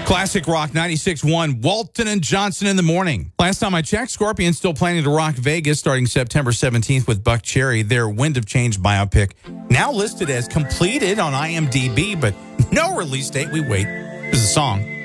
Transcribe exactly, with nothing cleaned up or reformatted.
Classic Rock ninety-six point one, Walton and Johnson in the morning. Last time I checked, Scorpions still planning to rock Vegas starting September seventeenth with Buck Cherry, their Wind of Change biopic, now listed as completed on I M D B, but no release date. We wait. This is a song.